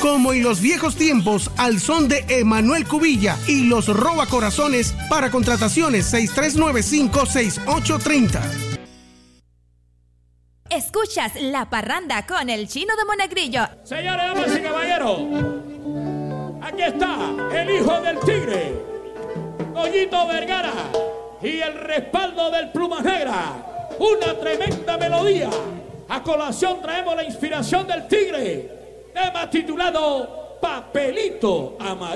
Como en los viejos tiempos, al son de Emanuel Cubilla y los Robacorazones. Para contrataciones 6395-6830. Escuchas La Parranda con el Chino de Monegrillo. Señores, damas y caballeros, aquí está el hijo del tigre, Goyito Vergara, y el respaldo del Plumas Negras. Una tremenda melodía. A colación traemos la inspiración del tigre. Tema titulado Papelito Amarillo.